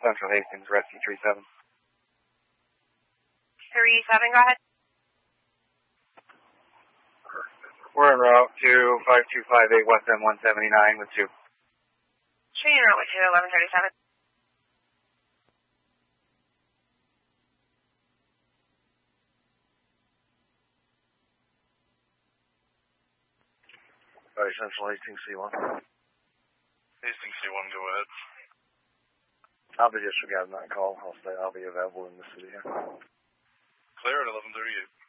Central Hastings, Rescue 37. 37, go ahead. We're en route to 5258 West M179 with 2. Train en route with 2, 1137. Central Hastings C1. Hastings C1, go ahead. I'll be disregarding that call. I'll be available in the city here. Clear at 1138.